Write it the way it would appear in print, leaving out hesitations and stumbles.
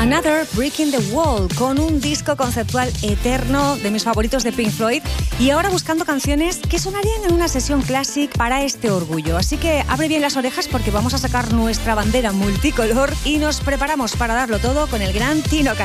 Another Breaking the Wall, con un disco conceptual eterno de mis favoritos de Pink Floyd, y ahora buscando canciones que sonarían en una sesión classic para este orgullo. Así que abre bien las orejas porque vamos a sacar nuestra bandera multicolor y nos preparamos para darlo todo con el gran Tino Casal.